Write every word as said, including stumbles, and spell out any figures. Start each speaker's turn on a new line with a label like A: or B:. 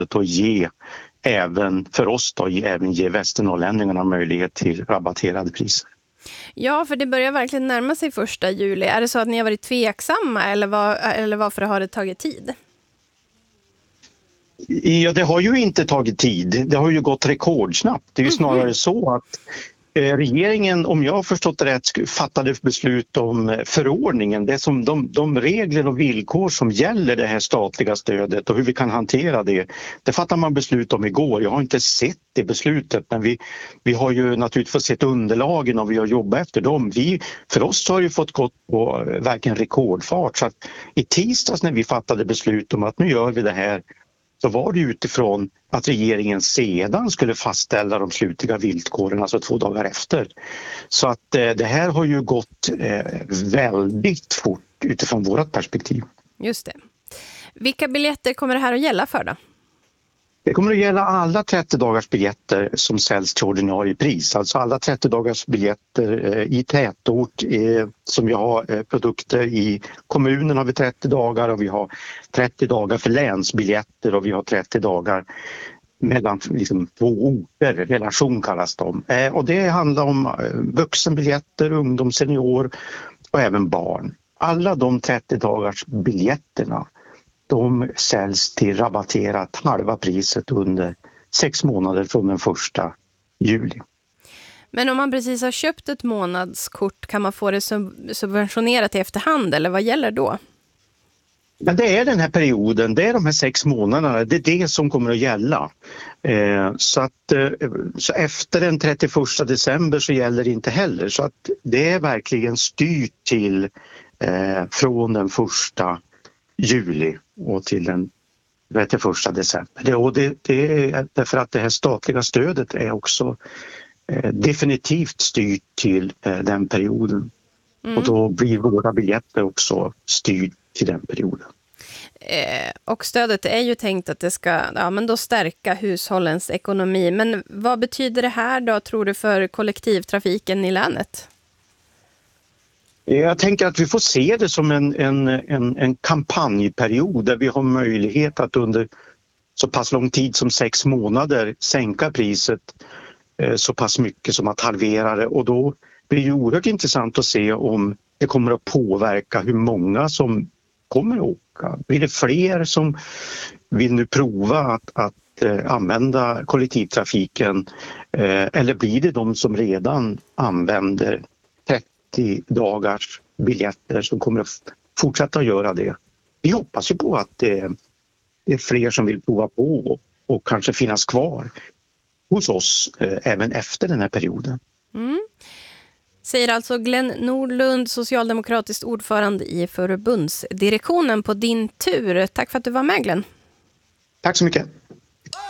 A: och ge även för oss då, även ge västernorrlänningarna möjlighet till rabatterade priser.
B: Ja, för det börjar verkligen närma sig första juli. Är det så att ni har varit tveksamma eller, var, eller varför har det tagit tid?
A: Ja, det har ju inte tagit tid. Det har ju gått rekordsnabbt. Det är ju snarare mm-hmm. så att eh, regeringen, om jag har förstått det rätt, fattade beslut om förordningen. Det som de, de regler och villkor som gäller det här statliga stödet och hur vi kan hantera det. Det fattar man beslut om igår. Jag har inte sett det beslutet, men vi, vi har ju naturligtvis fått sett underlagen och vi har jobbat efter dem. Vi, för oss har det fått gått på verkligen rekordfart. Så att i tisdags när vi fattade beslut om att nu gör vi det här, så var det utifrån att regeringen sedan skulle fastställa de slutliga villkoren, alltså två dagar efter. Så att eh, det här har ju gått eh, väldigt fort utifrån vårt perspektiv.
B: Just det. Vilka biljetter kommer det här att gälla för då?
A: Det kommer att gälla alla trettio dagars biljetter som säljs till ordinarie pris. Alltså alla trettio dagars biljetter eh, i tätort eh, som vi har eh, produkter i kommunen har vi trettio dagar och vi har trettio dagar för länsbiljetter och vi har trettio dagar mellan liksom, två orter, relation kallas de. Eh, och det handlar om eh, vuxenbiljetter, ungdom, senior och även barn. Alla de trettio dagars biljetterna, de säljs till rabatterat halva priset under sex månader från den första juli.
B: Men om man precis har köpt ett månadskort, kan man få det subventionerat i efterhand eller vad gäller då?
A: Men det är den här perioden, det är de här sex månaderna, det är det som kommer att gälla. Eh, så, att, eh, så efter den trettioförsta december så gäller det inte heller. Så att det är verkligen styrt till eh, från den första juli och till den trettioförsta december. Det, och det, det är därför att det här statliga stödet är också eh, definitivt styrt till eh, den perioden. Mm. Och då blir våra biljetter också styrt till den perioden.
B: Eh, och stödet är ju tänkt att det ska ja, men då stärka hushållens ekonomi. Men vad betyder det här då, tror du, för kollektivtrafiken i länet?
A: Jag tänker att vi får se det som en, en, en, en kampanjperiod där vi har möjlighet att under så pass lång tid som sex månader sänka priset eh, så pass mycket som att halvera det. Och då blir det oerhört intressant att se om det kommer att påverka hur många som kommer att åka. Blir det fler som vill nu prova att, att eh, använda kollektivtrafiken eh, eller blir det de som redan använder trettio dagars biljetter som kommer att fortsätta att göra det? Vi hoppas ju på att det är fler som vill prova på och, och kanske finnas kvar hos oss eh, även efter den här perioden.
B: Mm. Säger alltså Glenn Nordlund, socialdemokratisk ordförande i förbundsdirektionen, på din tur. Tack för att du var med, Glenn.
A: Tack så mycket.